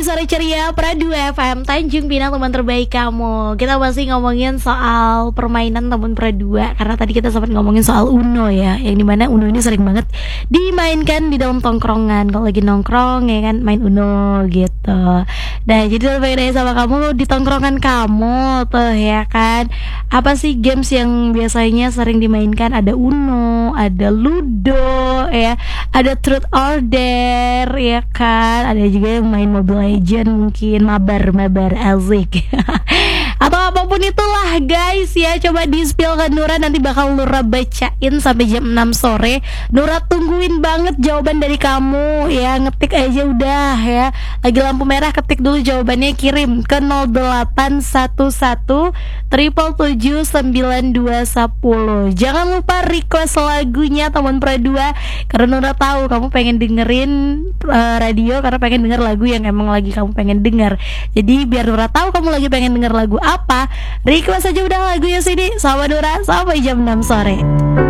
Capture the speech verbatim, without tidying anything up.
Sore Ceria Pradu F M Tanjung Pinang, teman terbaik kamu. Kita masih ngomongin soal permainan teman Pradua, karena tadi kita sempat ngomongin soal Uno ya, yang dimana Uno ini sering banget dimainkan di dalam tongkrongan. Kalau lagi nongkrong ya kan main Uno gitu. Nah jadi pengen sama kamu di tongkrongan kamu tuh ya kan, apa sih games yang biasanya sering dimainkan? Ada Uno, ada Ludo ya, ada Truth or Dare ya kan, ada juga yang main Mobile Legend, mungkin mabar mabar asik atau apapun itulah guys ya. Coba di spill ke Nura, nanti bakal Nura bacain sampai jam enam sore. Nura tungguin banget jawaban dari kamu ya, ngetik aja udah ya. Lagi lampu merah ketik dulu jawabannya, kirim ke nol delapan satu satu tujuh tujuh sembilan dua satu. Jangan lupa request lagunya teman Pradua, karena Nura tahu kamu pengen dengerin uh, radio karena pengen denger lagu yang emang lagi kamu pengen denger. Jadi biar Nura tahu kamu lagi pengen denger lagu apa, request aja udah lagunya sini sama Nura sampai jam enam sore.